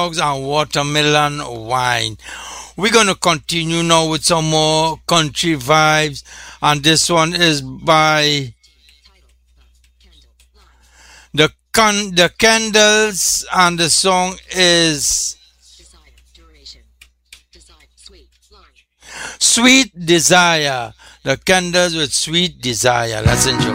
and watermelon wine. We're gonna continue now with some more country vibes, and this one is by the Candles, and the song is Sweet Desire. The Candles with Sweet Desire. Let's enjoy.